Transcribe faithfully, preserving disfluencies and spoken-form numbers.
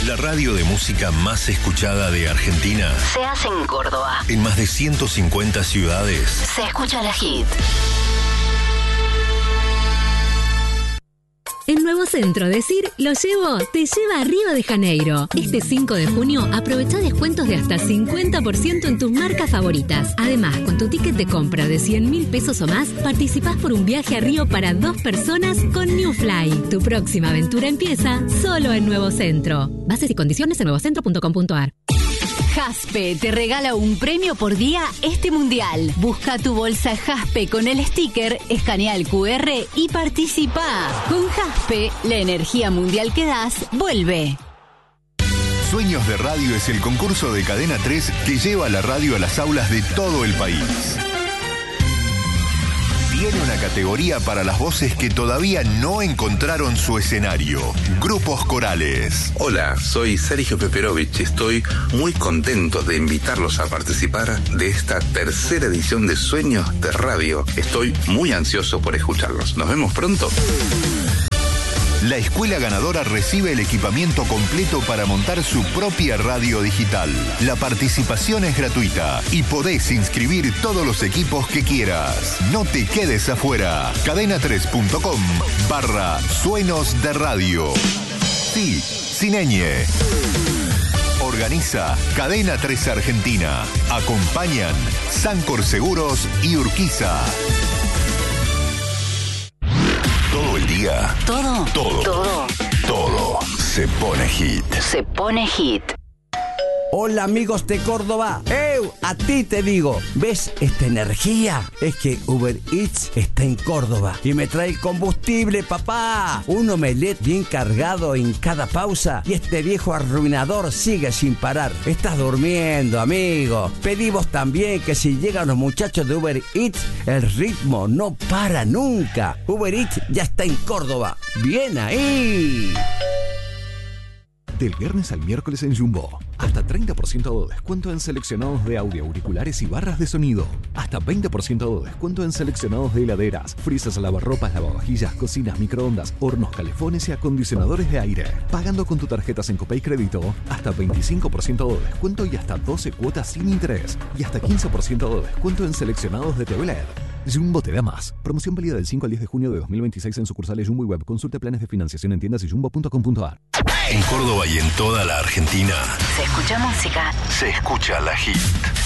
La radio de música más escuchada de Argentina se hace en Córdoba. En más de ciento cincuenta ciudades Se escucha la hit. En Nuevo Centro, decir lo llevo, te lleva a Río de Janeiro. Este cinco de junio, aprovecha descuentos de hasta cincuenta por ciento en tus marcas favoritas. Además, con tu ticket de compra de cien mil pesos o más, participás por un viaje a Río para dos personas con New Fly. Tu próxima aventura empieza solo en Nuevo Centro. Bases y condiciones en nuevocentro punto com punto a r. Jaspe te regala un premio por día este mundial. Busca tu bolsa Jaspe con el sticker, escanea el cu erre y participa. Con Jaspe, la energía mundial que das vuelve. Sueños de Radio es el concurso de Cadena tres que lleva la radio a las aulas de todo el país. Tiene una categoría para las voces que todavía no encontraron su escenario. Grupos corales. Hola, soy Sergio Peperovich. Estoy muy contento de invitarlos a participar de esta tercera edición de Sueños de Radio. Estoy muy ansioso por escucharlos. Nos vemos pronto. La escuela ganadora recibe el equipamiento completo para montar su propia radio digital. La participación es gratuita y podés inscribir todos los equipos que quieras. No te quedes afuera. cadena tres punto com barra Sueños de Radio. Sí, sin ñ. Organiza Cadena tres Argentina. Acompañan Sancor Seguros y Urquiza. Todo el día. Todo. Todo. Todo. Todo se pone hit. Se pone hit. Hola amigos de Córdoba, ¡Eu! A ti te digo, ¿ves esta energía? Es que Uber Eats está en Córdoba y me trae combustible, papá. Un omelette bien cargado en cada pausa y este viejo arruinador sigue sin parar. Estás durmiendo, amigo. Pedimos también que si llegan los muchachos de Uber Eats, el ritmo no para nunca. Uber Eats ya está en Córdoba. ¡Bien ahí! Del viernes al miércoles en Jumbo. Hasta treinta por ciento de descuento en seleccionados de audio, auriculares y barras de sonido. Hasta veinte por ciento de descuento en seleccionados de heladeras, frisas, lavarropas, lavavajillas, cocinas, microondas, hornos, calefones y acondicionadores de aire. Pagando con tu tarjeta Sencopay Crédito, hasta veinticinco por ciento de descuento y hasta doce cuotas sin interés. Y hasta quince por ciento de descuento en seleccionados de T V L E D. Jumbo te da más. Promoción válida del cinco al diez de junio de dos mil veintiséis en sucursales Jumbo y Web. Consulte planes de financiación en tiendas y jumbo punto com punto a r. En Córdoba y en toda la Argentina Se escucha música. se escucha la hit.